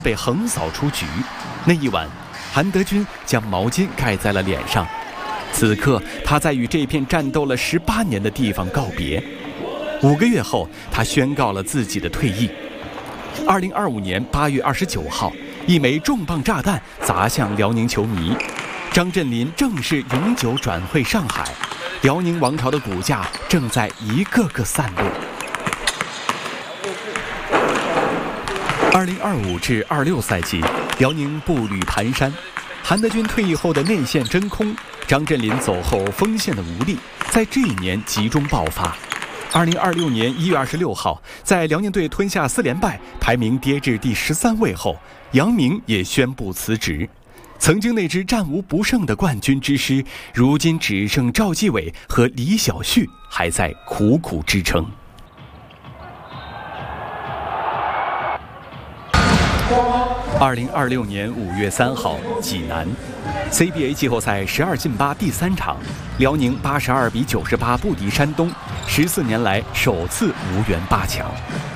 被横扫出局。那一晚，韩德君将毛巾盖在了脸上。此刻，他在与这片战斗了18年的地方告别。5个月后，他宣告了自己的退役。2025年8月29号，一枚重磅炸弹砸向辽宁球迷，张镇麟正式永久转会上海，辽宁王朝的骨架正在一个个散落。2025至26赛季，辽宁步履蹒跚，韩德君退役后的内线真空，张镇麟走后锋线的无力，在这一年集中爆发。2026年1月26号，在辽宁队吞下4连败，排名跌至第13位后，杨明也宣布辞职。曾经那支战无不胜的冠军之师，如今只剩赵继伟和李晓旭还在苦苦支撑。2026年5月3号，济南 CBA 季后赛12进8第3场，辽宁82比98不敌山东，14年来首次无缘8强。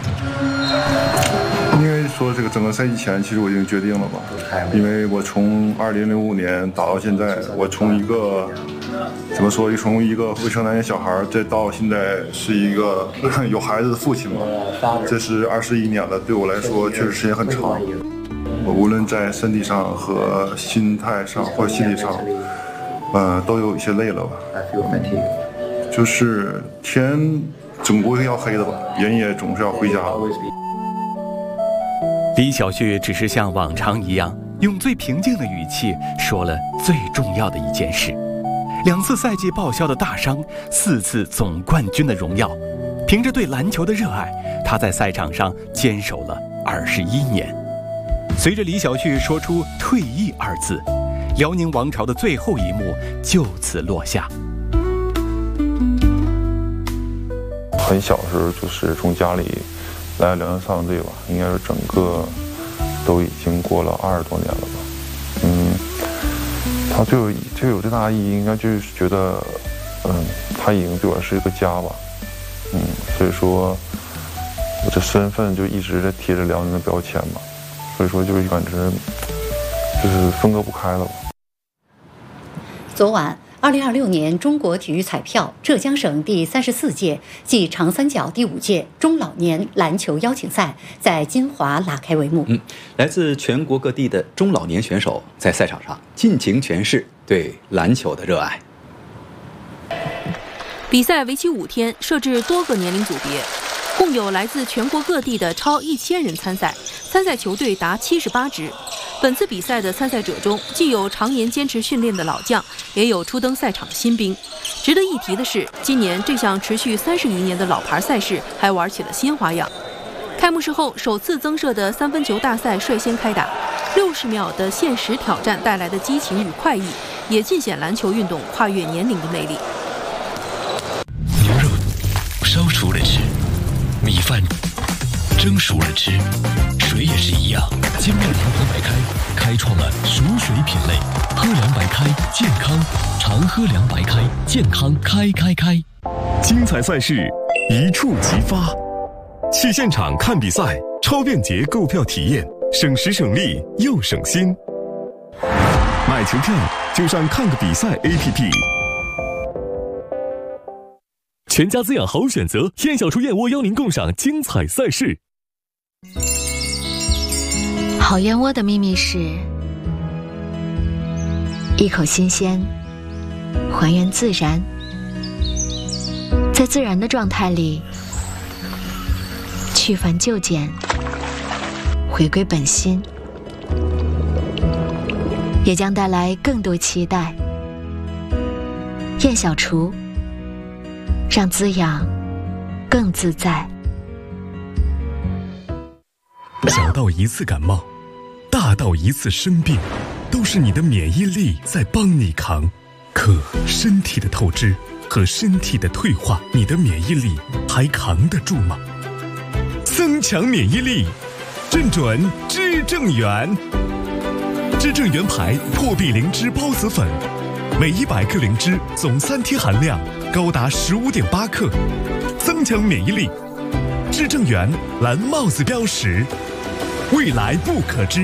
应该说这个整个赛季前，其实我已经决定了吧，因为我从2005年打到现在，我从一个怎么说，从一个未成年小孩，再到现在是一个有孩子的父亲嘛，这是21年了，对我来说确实时间很长。我无论在身体上和心态上或者心理上，都有一些累了吧。就是天总归要黑的吧，人也总是要回家的。 李晓旭只是像往常一样，用最平静的语气说了最重要的一件事：2次赛季报销的大伤，4次总冠军的荣耀。凭着对篮球的热爱，他在赛场上坚守了21年。随着李晓旭说出“退役”2字，辽宁王朝的最后一幕就此落下。 很小时候就是从家里来辽宁少年队吧，应该是整个都已经过了20多年了吧。它最有最大的意义，应该就是觉得，它已经对我是一个家吧。所以说，我这身份就一直在贴着辽宁的标签嘛。所以说就是感觉就是分割不开了吧。 昨晚2026年中国体育彩票浙江省第34届暨长三角第5届中老年篮球邀请赛在金华拉开帷幕。 来自全国各地的中老年选手在赛场上尽情诠释对篮球的热爱。 比赛为期5天，设置多个年龄组别，共有来自全国各地的超1000人参赛，参赛球队达78支。本次比赛的参赛者中，既有常年坚持训练的老将，也有初登赛场的新兵。值得一提的是，今年这项持续30余年的老牌赛事还玩起了新花样。开幕式后，首次增设的3分球大赛率先开打，60秒的限时挑战带来的激情与快意，也尽显篮球运动跨越年龄的魅力。 牛肉烧熟了吃，米饭蒸熟了吃，水也是一样。金麦阳光白开创了熟水品类，喝凉白开，健康，常喝凉白开，健康开。 精彩赛事一触即发，去现场看比赛，超便捷购票体验，省时省力又省心。买球票就上看个比赛 APP。全家滋养好选择，燕小厨燕窝邀您共赏精彩赛事。 好燕窝的秘密是一口新鲜，还原自然，在自然的状态里去繁就简，回归本心，也将带来更多期待。燕小厨，让滋养更自在。 小到一次感冒，大到一次生病，都是你的免疫力在帮你扛。可身体的透支和身体的退化，你的免疫力还扛得住吗？增强免疫力，正准知正元。知正元牌破壁灵芝孢子粉，每100克灵芝总3天含量高达15.8克，增强免疫力。知正元蓝帽子标识， 未来不可知。